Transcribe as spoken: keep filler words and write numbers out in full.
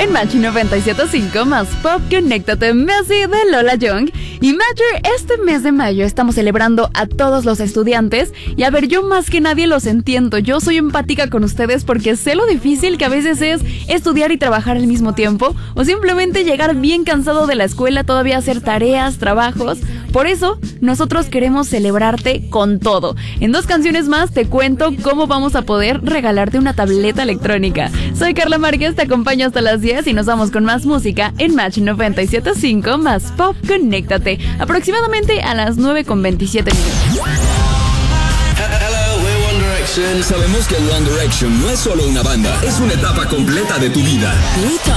en Match noventa y siete punto cinco más pop. Conéctate, Messi de Lola Young. Y Matcher, este mes de mayo estamos celebrando a todos los estudiantes. Y a ver, yo más que nadie los entiendo. Yo soy empática con ustedes porque sé lo difícil que a veces es estudiar y trabajar al mismo tiempo. O simplemente llegar bien cansado de la escuela, todavía hacer tareas, trabajos. Por eso, nosotros queremos celebrarte con todo. En dos canciones más te cuento cómo vamos a poder regalarte una tableta electrónica. Soy Carla Márquez, te acompaño hasta las diez y nos vamos con más música en Match noventa y siete punto cinco más pop. Conéctate aproximadamente a las nueve con veintisiete minutos. Hello, we're One Direction. Sabemos que One Direction no es solo una banda, es una etapa completa de tu vida. Mi top